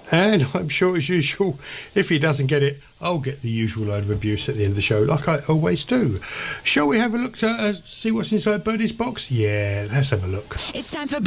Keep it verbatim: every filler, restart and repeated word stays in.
And I'm sure, as usual, if he doesn't get it, I'll get the usual load of abuse at the end of the show, like I always do. Shall we have a look to uh, see what's inside Birdie's box? Yeah, let's have a look. It's time for